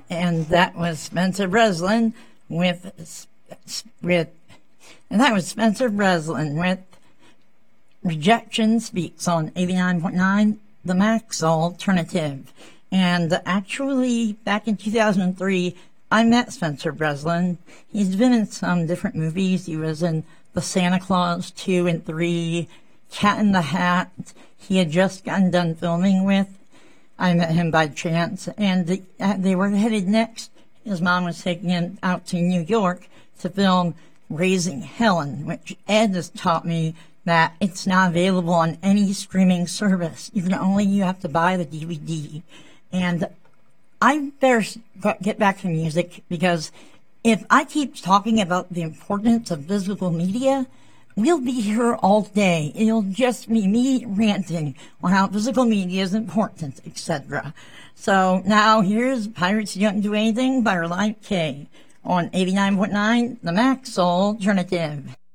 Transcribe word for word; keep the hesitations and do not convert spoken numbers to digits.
and that was Spencer Breslin with, with, and that was Spencer Breslin with Rejection Speaks on eighty-nine point nine, The Max Alternative. And actually, back in two thousand three, I met Spencer Breslin. He's been in some different movies. He was in The Santa Claus two and three, Cat in the Hat. He had just gotten done filming with. I met him by chance, and the, uh, they were headed next. His mom was taking him out to New York to film Raising Helen, which Ed has taught me that it's not available on any streaming service. You can only, you have to buy the D V D. And I better get back to music, because if I keep talking about the importance of physical media, we'll be here all day. It'll just be me ranting on how physical media is important, et cetera. So now here's Pirates Don't Do Anything by Relient K on eighty-nine point nine, The Max Alternative.